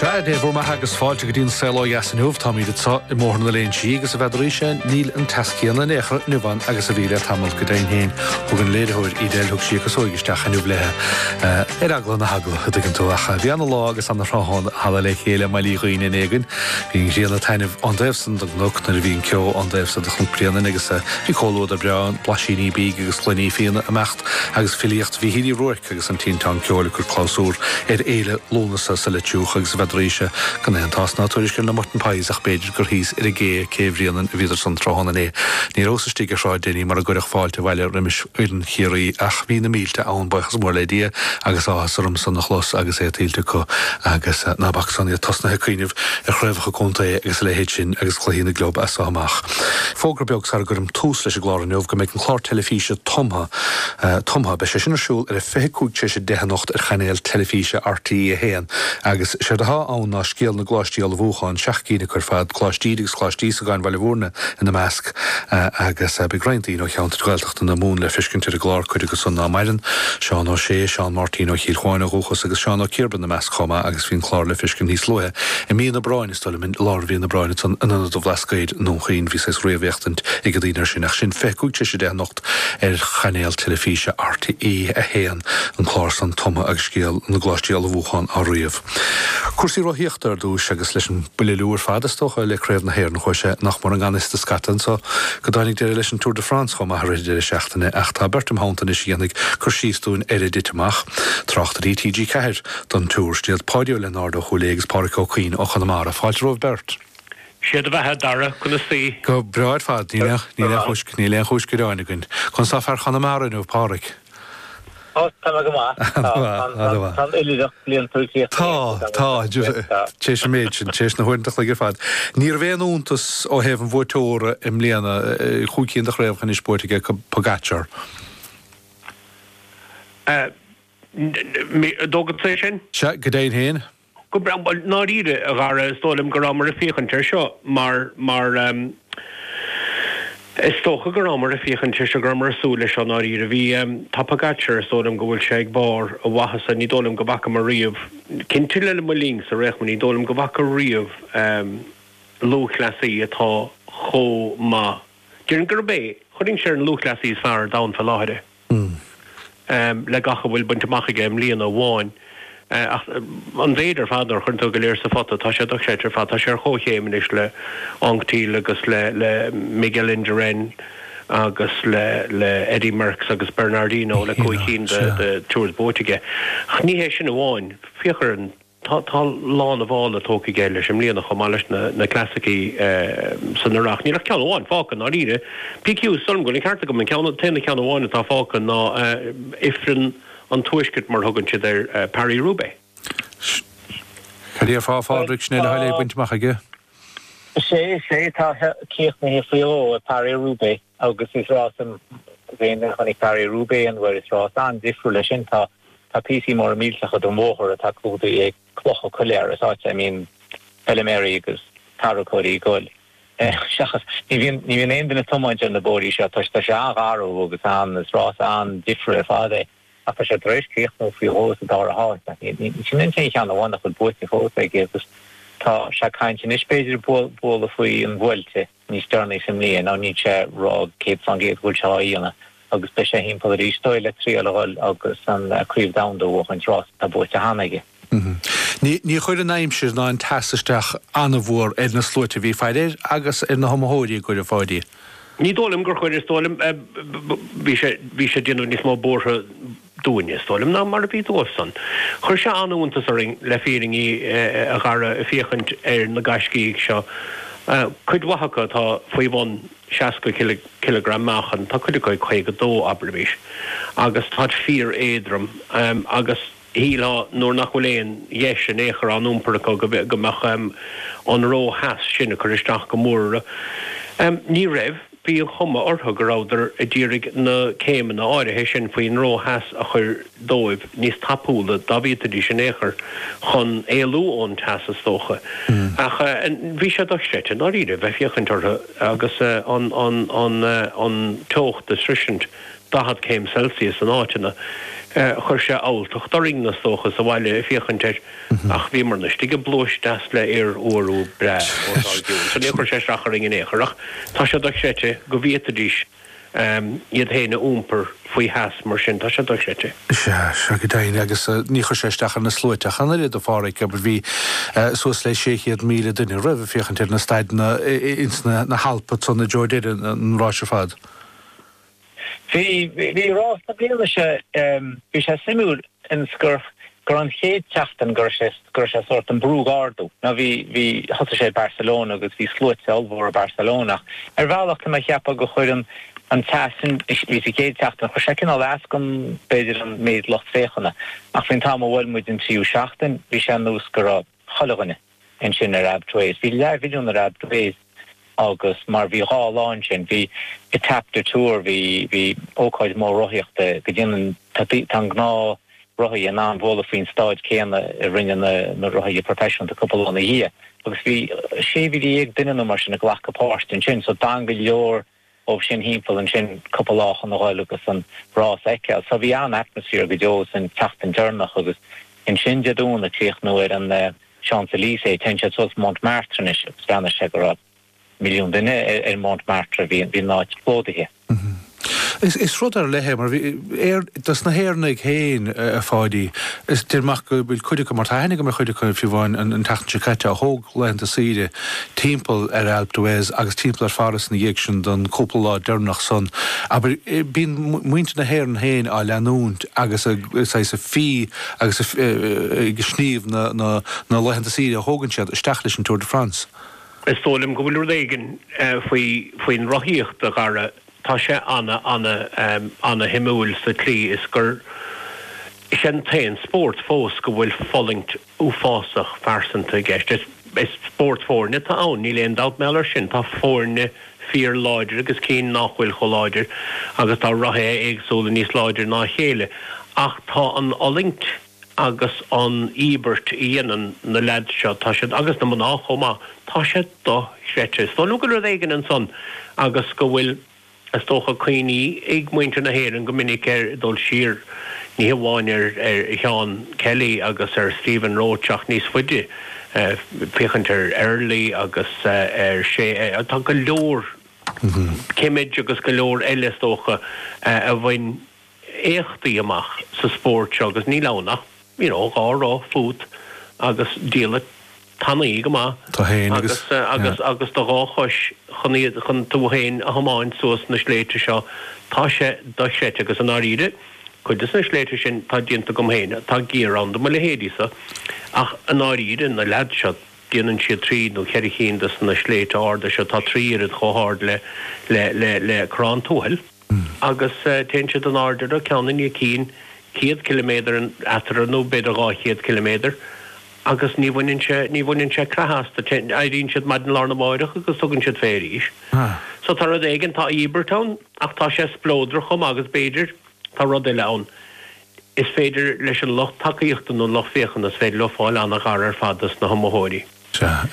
Dé bhór mai agus fáilte go dtíon saoá jasanúh táí i mórna léon si agus a bheitríise níl an tascíanna échra nuhain agus a bhíle tamil go daon héin thug an léidirthúir idéilthg si agus óigisteach an bléthe agla na hagla chu an túacha. Bhí anna lá agus anna ráán hala le chéile mai líghine éigen, hín réanana taineh an déhsan do nó na bhíon ceo an déhsa de chunríanana agus hí choú a breán blaisií bí agus chluní féanana amecht agus filiocht bhí híí roiic agus an títá ceola chu chlásúr éile lónasa sa le túúcha agus bheitríise gan an tásná tuairiscin na Martin Paisach beidir gur híos ar a gé céhríanaan a bhíidir san tráhanna é. Ní rósastí a sráid déine mar a gurach fáilte bhile rimis uan chiaí ach bhí na mílte ann buchas mór le dia agus ásarm san nach chlos agus é tíilte go agus nabach san í tasnathe cuiineh a chréimhacha conta agus le héid sin agus chluhína glob as amach. Fógra beag sa gurm tús leis a gláranneomh go méid an chlár telefíse Tomha be sé sinarsúil ar a fécúte sé dehanocht ar chanéal telefíse RTí a héan agus sé an ná scéal na glástíí a bhúcháin seaachcína chu fad chláistígus chlástíí a gáin bhile bhórna in na measc agus begraintí ó cheanta ghilteachta na mún le fiscinnte a glár chuide go san ná maidan Seán ó sé Seán Martín ó Híorháin Rúchas agus Seán ó Cirban na measc chuma agus bhín chlár le fiscin níos luthe. I mí na Bráin is stola min lár bhí na Bráin san inna do bhlascaid nó chuoin bhí sé réomhhéachtant i go dtíanaar sin ach sin fécúte sé déanacht ar chanéal telefíse RTí a héan an chlár san Tomha agus scéal na glástíí a bhúcháin á riamh. Cursí roiíochttar dús agus leis an buúr fadastocha le créibh na héir na chuise nach mar an ganista scatan so go dánig de leis an Tour de France chum a réidir seachtainna ach tá bertam háanta is dhéananig chursístún éidiriteach trachtarí TG ceir don túr stíad Páidio Leonardo chulégus Párico Queen ó Chanamara fáilteróh Bert. Siad a bheit dara chuna sí. Go breid fad níle chuisciráiniginn. Chun sa fear Chanamara nó Páric. Tá tééis méid sin tééis na chuintach le gur fad. Níor bhéon úntas ó hebh an bhórtóra im léana chuúcíín de chréibh is sportige Pogacar. Dógad sé sin? Se go déon héin? Go ná ide a bhar stólim go mar a féchantir seo mar is tócha go ramar a féchantir se gur mar súla se ná ide bhí Pogacar stólim go bhfuil sé ag bar a bhahasa ní dólim go bhacha mar riamh cinnte le mo lín sa réchman ní dólim go bhacha riamh lúchlasí atá cho má. Dúirann gur bé chuing sé an lúchlasí fear da fel láide. Le gacha bhfuil buntaach aige am líon ó bháin. An bhéidir fadar chuntó go léir sa fata tá sé séidir fata sé chóchéim is le angtíil agus le Miguel Indurain agus le Eddie Merckx agus Bernardino le chuicín de Tours Bótige. Ní hé sin bháin fiochar an tá lán a bhála tóca géile sem líonna chumá leis na classicí san narach. Ní cean bháin fácan ná ríide. PQ som goin carta go tena cean bháin tá fácan ná ifrin an tuiscit mar thugann si ar Paris-Roubaix. Cadí fáfádric snéile heile buintach aige? sé tá céochna hé faoó a Paris-Roubaix agus is rásam bhéine chunig Paris-Roubaix an bhfuir is rás an difriú lei sin tá PC mar míltecha do móthir a taúda ag clocha choléir asáte I mean Peleméri agus Taracóí goil. Seachas ní bhíon éon duna tomáid an na bóí se tá sé agháró agus an is rás an difriú a fáda a fa sé dréis céochna fao hós a dá a hás. Sin sé an bhhainna chud buirtí fós agus tá se caiint is péidir bóla faoi an bhfuilte níos dearna sem líon á ní sé rá céad san géad bhfuil se íana agus be sé hín poí stoil le tríáil agus an críomh damdó an trás a buirte hánaige. Ní chuir an naimsir ná an taisteach anna bhór na slóite bhí feidir agus na homóirí goir a fáidí. Ní dólim gur chuir stólim bhí sé déanamh níos má bórtha dúine stólim ná mar a bhí dósan. Chuir se anúntas le fíringi a gara a féchant na gaiscíigh seo. Cuid wachacha tá faoi bhain 60 kilogram mechan, tá chuide chuig chuig go dó abrabís. Agus tá 4 éadram agus híla nóair nach bhfuil dhéis an échar an úmparacha go meach an ró heas sinna chuir isteach go móra. Ní raibh bhí an chuma ortha go ráidir a ddírig na céimen na áirithe sin faoin ró heas a chur dóibh níos tapúla dábhíta dí sin échar chun éalú ón teasa tócha. Ach bhí sé dochséite ná ríide bheith fiochantartha agus an tócht de srisint 10 céim Celsius an áitina chur sé áilteach do ring na sochas a bhile fiochanteir ach bhímar na stige blóis das le orú bre óáún. Sa chur sé stracha ring in éireach tá sé séte go bhíadís iad héine úmper faoi heas mar sin tá sé séte. Se go daine agus ní chu séisteach na slóiteach an iad a fáric aber bhí sos lei 600 míle duine rih fiochantir na staidna insna na halpa sonna Jordan an ráise fad. Bhí rás na bliana se bhí sé simú in scurf gur an chéad teachtain gur sé sort an brúgardú. Na bhí hosa sé Barcelona agus bhí slúite almhór Barcelona. Bhealachta me cheappa go chuir an tasin bhí sé chéad teachtain chu sé cinál as gom beidir an méid locht féchanna. Ach fin tá bhfuil muid an tíú seachtain bhí sé nús gur cholaganna in sin ar abtways. Bhí levidún ar abtways agus mar bhí háláin sin bhí i tapta túr bhí ócáid mór roiíochta go dtíanaan tan gná roií an an bhla faoin stáid céanna i rinne na roií profession a couple anna hí. Agus bhí séhí ag duine mar sin na ghlacha páirtin sin, so dan go leor ó sin hímpel an sin couple lách an gháil agus an rás eiceil. So bhí an atmosfér go deos in teachtain dearnach agus in sin deadún a tíoch nó ar an Champs-Élysées ten sé sos Montmartre is scanna sé go milliún duine ar Montmartre bhí náid plódaithe. Is rud ar lethe mar das na héirnig héin a fáidí is tíach go bhfuil chuide go mar hainnig go mar chuide chu fiúháin an tatan secate a thóg lenta síide timppel ar Alpe d'Huez agus timppel ar faras na dhéag sin don cúpla dearnach son. Aber bín muinte na héir an héin á leanúnt agus a fí agus go sníomh na lenta síide a thógansead isteach leis an Tour de France. Is tólim go bhfuil réigen faoin roiíocht a gara tá sé anna himúil sa clí is gur sin tain sport fós go bhfuil follingt úfásach farsanta gist. Is sport fórne tá ann ní léon dalt meallar sin tá fórne fíor láidir agus cín nachhfuil choláidir agus tá rathé agsúla níos láidir ná chéile ach tá an olingt agus an íbert íanaan na lead seo tá sé agus na mná chomá tá sé do sréite. Tá nu go réigen an son agus go bhfuil is tócha cuoine ag muinte na héan go minic dul sir ní bháin ar Seán Kelly agus ar Stephen Roach níos fuide pichantar Early agus ar sé tá go leor cimid agus go leor eile tócha a bhain échtaí amach sa sport agus ní lánach gárá fút agus díala tannaí go má agus do ráchos chun túhéin a hamáin suas na sléite seo tá sé do séite agus an áíide chuidir na sléite sin tá dieanta gom héine tá gíran do le hédísa ach an áíide na lead seo déanaan siad trí nó cheir chéntas na sléite áda seo tá tríad choáard le crán túhil agus ten siad an áidir a ceanna ní cín 100 kilometer an atar nó beidir 100 kilometer agus ní bhainn sé crahasta aíonn siad maid an lána máireach agus tugann siad féirís. So tá rud éigen tá Ibertown ach tá sé splódra chum agus beidir tá rud é len. Is féidir leis an loch takeíochtta nó loch féchan is féidir le fáil annach ar fadas na hamóirí.